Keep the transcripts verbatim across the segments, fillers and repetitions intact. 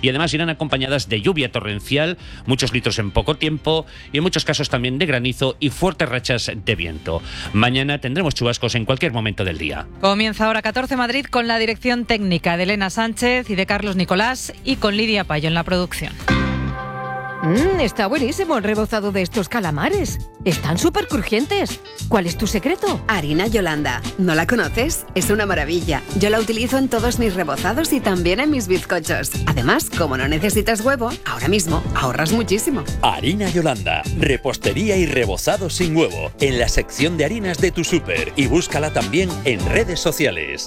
y además irán acompañadas de lluvia torrencial, muchos litros en poco tiempo y en muchos casos también de granizo y fuertes rachas de viento. Mañana tendremos chubascos en cualquier momento del día. Comienza ahora catorce Madrid con la dirección técnica de Elena Sánchez y de Carlos Nicolás y con Lidia Payo en la producción. Mmm, está buenísimo el rebozado de estos calamares. Están súper crujientes. ¿Cuál es tu secreto? Harina Yolanda. ¿No la conoces? Es una maravilla. Yo la utilizo en todos mis rebozados y también en mis bizcochos. Además, como no necesitas huevo, ahora mismo ahorras muchísimo. Harina Yolanda. Repostería y rebozado sin huevo. En la sección de harinas de tu súper. Y búscala también en redes sociales.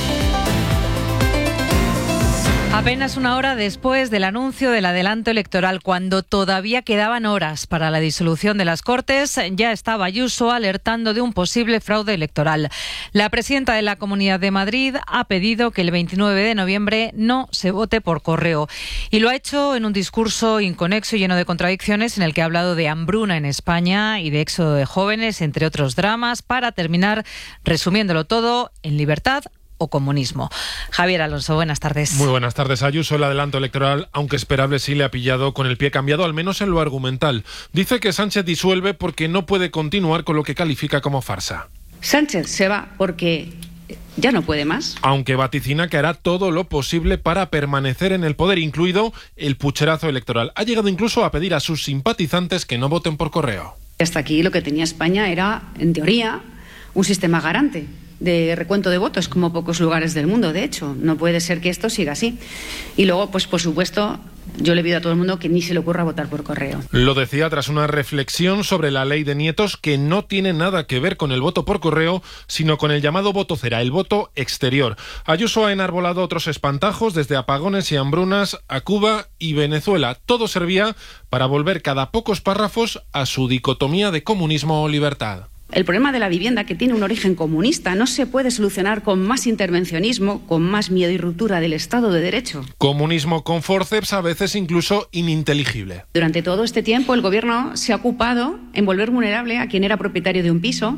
Apenas una hora después del anuncio del adelanto electoral, cuando todavía quedaban horas para la disolución de las Cortes, ya estaba Ayuso alertando de un posible fraude electoral. La presidenta de la Comunidad de Madrid ha pedido que el veintinueve de noviembre no se vote por correo. Y lo ha hecho en un discurso inconexo y lleno de contradicciones en el que ha hablado de hambruna en España y de éxodo de jóvenes, entre otros dramas, para terminar resumiéndolo todo en libertad o comunismo. Javier Alonso, buenas tardes. Muy buenas tardes. Ayuso, el adelanto electoral, aunque esperable, sí le ha pillado con el pie cambiado, al menos en lo argumental. Dice que Sánchez disuelve porque no puede continuar con lo que califica como farsa. Sánchez se va porque ya no puede más. Aunque vaticina que hará todo lo posible para permanecer en el poder, incluido el pucherazo electoral. Ha llegado incluso a pedir a sus simpatizantes que no voten por correo. Hasta aquí lo que tenía España era, en teoría, un sistema garante de recuento de votos, como pocos lugares del mundo, de hecho. No puede ser que esto siga así. Y luego, pues por supuesto, yo le pido a todo el mundo que ni se le ocurra votar por correo. Lo decía tras una reflexión sobre la ley de nietos que no tiene nada que ver con el voto por correo, sino con el llamado voto cera, el voto exterior. Ayuso ha enarbolado otros espantajos, desde apagones y hambrunas a Cuba y Venezuela. Todo servía para volver cada pocos párrafos a su dicotomía de comunismo o libertad. El problema de la vivienda, que tiene un origen comunista, no se puede solucionar con más intervencionismo, con más miedo y ruptura del Estado de Derecho. Comunismo con forceps, a veces incluso ininteligible. Durante todo este tiempo el Gobierno se ha ocupado en volver vulnerable a quien era propietario de un piso,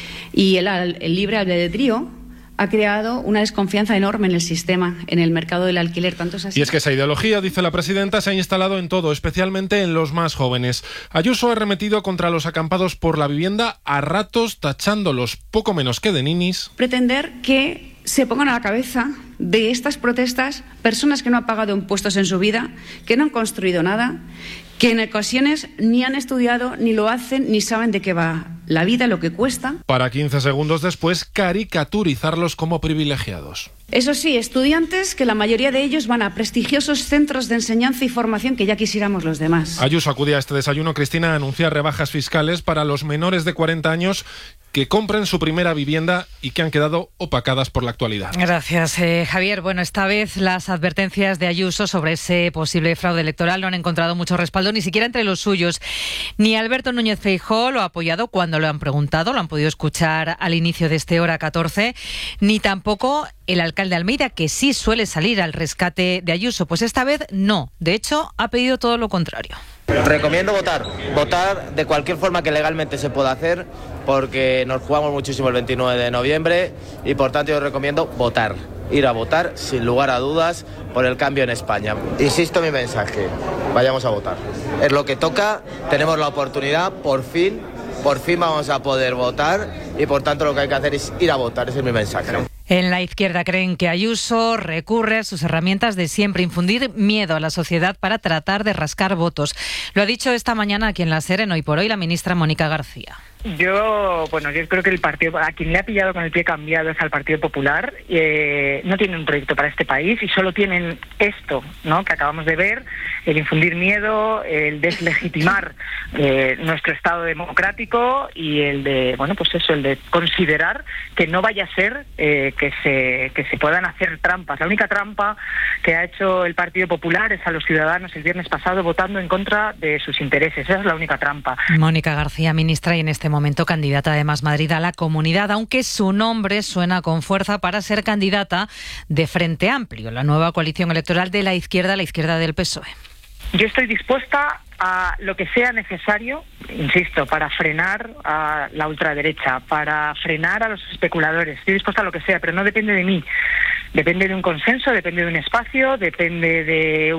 y el, el libre albedrío ha creado una desconfianza enorme en el sistema, en el mercado del alquiler. Tanto es así. Y es que esa ideología, dice la presidenta, se ha instalado en todo, especialmente en los más jóvenes. Ayuso ha arremetido contra los acampados por la vivienda, a ratos tachándolos poco menos que de ninis. Pretender que se pongan a la cabeza de estas protestas personas que no han pagado impuestos en su vida, que no han construido nada, que en ocasiones ni han estudiado, ni lo hacen, ni saben de qué va la vida, lo que cuesta. Para quince segundos después caricaturizarlos como privilegiados. Eso sí, estudiantes que la mayoría de ellos van a prestigiosos centros de enseñanza y formación que ya quisiéramos los demás. Ayuso acude a este desayuno, Cristina, a anunciar rebajas fiscales para los menores de cuarenta años que compren su primera vivienda y que han quedado opacadas por la actualidad. Gracias, eh, Javier. Bueno, esta vez las advertencias de Ayuso sobre ese posible fraude electoral no han encontrado mucho respaldo, ni siquiera entre los suyos. Ni Alberto Núñez Feijóo lo ha apoyado cuando lo han preguntado, lo han podido escuchar al inicio de este Hora catorce, ni tampoco el alcalde Almeida, que sí suele salir al rescate de Ayuso. Pues esta vez no. De hecho, ha pedido todo lo contrario. Recomiendo votar, votar de cualquier forma que legalmente se pueda hacer, porque nos jugamos muchísimo el veintinueve de noviembre y por tanto yo recomiendo votar, ir a votar sin lugar a dudas por el cambio en España. Insisto en mi mensaje, vayamos a votar. Es lo que toca, tenemos la oportunidad, por fin, por fin vamos a poder votar y por tanto lo que hay que hacer es ir a votar, ese es mi mensaje. En la izquierda creen que Ayuso recurre a sus herramientas de siempre, infundir miedo a la sociedad para tratar de rascar votos. Lo ha dicho esta mañana aquí en La Ser, en Hoy por Hoy, la ministra Mónica García. Yo, bueno, yo creo que el partido, a quien le ha pillado con el pie cambiado es al Partido Popular. Eh, no tienen un proyecto para este país y solo tienen esto, ¿no?, que acabamos de ver, el infundir miedo, el deslegitimar eh, nuestro Estado democrático y el de, bueno, pues eso, el de considerar que no vaya a ser eh, que se que se puedan hacer trampas. La única trampa que ha hecho el Partido Popular es a los ciudadanos el viernes pasado votando en contra de sus intereses. Esa es la única trampa. Mónica García, ministra, y en este momento candidata de Más Madrid a la Comunidad, aunque su nombre suena con fuerza para ser candidata de Frente Amplio, la nueva coalición electoral de la izquierda, la izquierda del P S O E. Yo estoy dispuesta a lo que sea necesario, insisto, para frenar a la ultraderecha, para frenar a los especuladores. Estoy dispuesta a lo que sea, pero no depende de mí. Depende de un consenso, depende de un espacio, depende de